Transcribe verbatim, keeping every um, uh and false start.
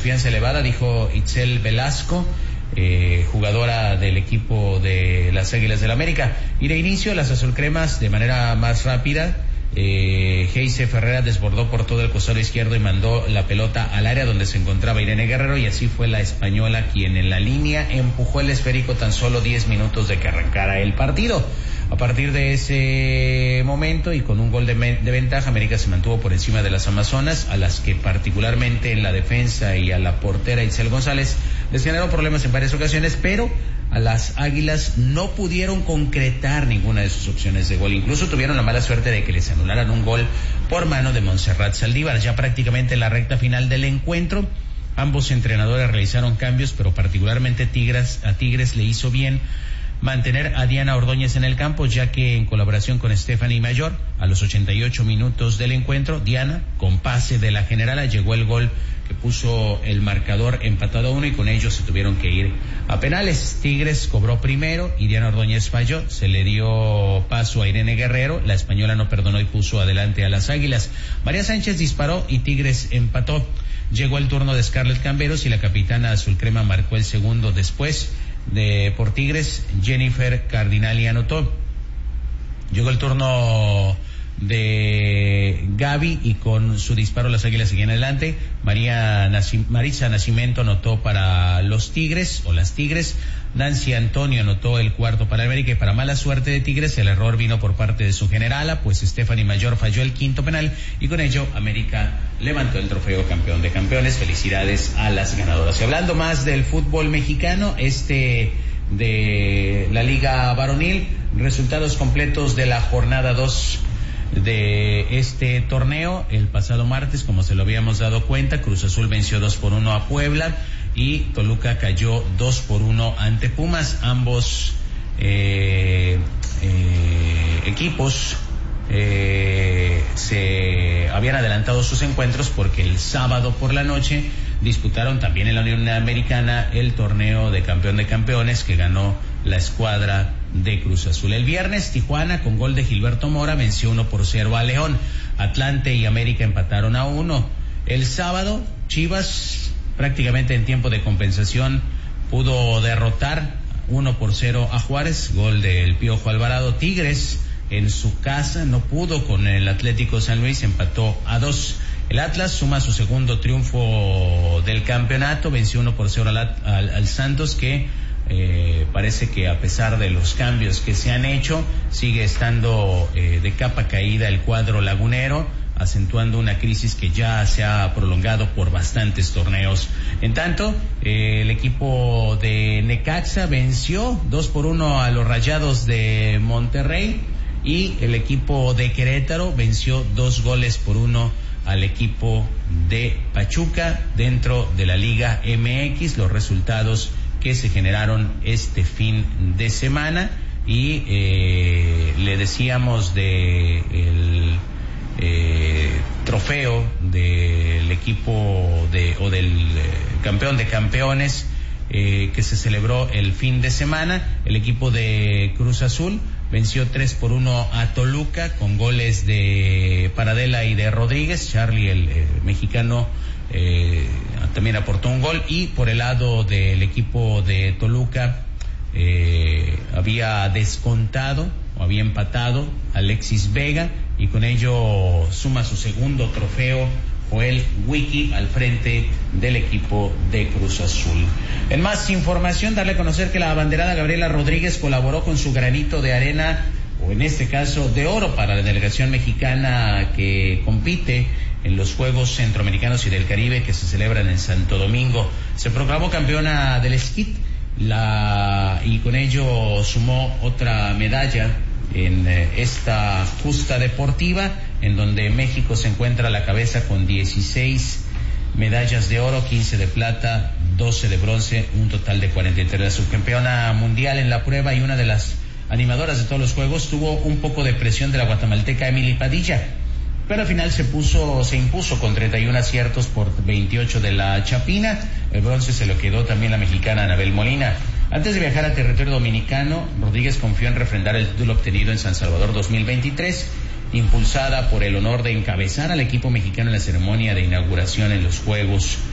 confianza elevada, dijo Itzel Velasco, eh, jugadora del equipo de las Águilas del América. Y de inicio, las azulcremas de manera más rápida. Eh, Geise Ferreira desbordó por todo el costado izquierdo y mandó la pelota al área donde se encontraba Irene Guerrero, y así fue la española quien en la línea empujó el esférico tan solo diez minutos de que arrancara el partido. A partir de ese momento y con un gol de, me- de ventaja, América se mantuvo por encima de las Amazonas, a las que particularmente en la defensa y a la portera Itzel González les generó problemas en varias ocasiones, pero a las Águilas no pudieron concretar ninguna de sus opciones de gol. Incluso tuvieron la mala suerte de que les anularan un gol por mano de Montserrat Saldívar. Ya prácticamente en la recta final del encuentro, ambos entrenadores realizaron cambios, pero particularmente Tigres, a Tigres le hizo bien mantener a Diana Ordóñez en el campo, ya que en colaboración con Stephanie Mayor, a los ochenta y ocho minutos del encuentro, Diana, con pase de la generala, llegó el gol que puso el marcador empatado a uno, y con ello se tuvieron que ir a penales. Tigres cobró primero y Diana Ordóñez falló, se le dio paso a Irene Guerrero, la española no perdonó y puso adelante a las Águilas. María Sánchez disparó y Tigres empató. Llegó el turno de Scarlett Camberos y la capitana azulcrema marcó el segundo. Después de por Tigres, Jennifer Cardinali anotó. Llegó el turno de Gaby y con su disparo las Águilas seguían adelante. María Naci- Maritza Nascimento anotó para los Tigres o las Tigres. Nancy Antonio anotó el cuarto para América, y para mala suerte de Tigres el error vino por parte de su generala, pues Stephanie Mayor falló el quinto penal, y con ello América levantó el trofeo campeón de campeones. Felicidades a las ganadoras. Y hablando más del fútbol mexicano, este de la Liga Varonil, resultados completos de la jornada dos de este torneo. El pasado martes, como se lo habíamos dado cuenta, Cruz Azul venció dos por uno a Puebla y Toluca cayó dos por uno ante Pumas. Ambos eh, eh, equipos eh, se habían adelantado sus encuentros porque el sábado por la noche disputaron también en la Unión Americana el torneo de campeón de campeones que ganó la escuadra de Cruz Azul. El viernes, Tijuana, con gol de Gilberto Mora, venció uno por cero a León. Atlante y América empataron a uno. El sábado, Chivas, prácticamente en tiempo de compensación, pudo derrotar uno por cero a Juárez, gol del Piojo Alvarado. Tigres, en su casa, no pudo con el Atlético San Luis, empató a dos. El Atlas suma su segundo triunfo del campeonato, venció uno por cero al, al, al Santos, que Eh, parece que a pesar de los cambios que se han hecho, sigue estando eh, de capa caída el cuadro lagunero, acentuando una crisis que ya se ha prolongado por bastantes torneos. En tanto, eh, el equipo de Necaxa venció dos por uno a los Rayados de Monterrey, y el equipo de Querétaro venció dos goles por uno al equipo de Pachuca dentro de la Liga M X. Los resultados que se generaron este fin de semana, y eh, le decíamos de el eh, trofeo del equipo de o del eh, campeón de campeones eh, que se celebró el fin de semana. El equipo de Cruz Azul venció tres por uno a Toluca con goles de Paradela y de Rodríguez. Charlie, el eh, mexicano, Eh, también aportó un gol, y por el lado del equipo de Toluca eh, había descontado o había empatado Alexis Vega, y con ello suma su segundo trofeo Joel Wiki al frente del equipo de Cruz Azul. En más información, darle a conocer que la abanderada Gabriela Rodríguez colaboró con su granito de arena, o en este caso de oro, para la delegación mexicana que compite en los Juegos Centroamericanos y del Caribe que se celebran en Santo Domingo. Se proclamó campeona del esquí, la, y con ello sumó otra medalla en eh, esta justa deportiva, en donde México se encuentra a la cabeza con dieciséis medallas de oro, quince de plata, doce de bronce, un total de cuarenta y tres. La subcampeona mundial en la prueba y una de las animadoras de todos los Juegos tuvo un poco de presión de la guatemalteca Emily Padilla, pero al final se puso, se impuso con treinta y uno aciertos por veintiocho de la Chapina. El bronce se lo quedó también la mexicana Anabel Molina. Antes de viajar a territorio dominicano, Rodríguez confió en refrendar el título obtenido en San Salvador dos mil veintitrés, impulsada por el honor de encabezar al equipo mexicano en la ceremonia de inauguración en los Juegos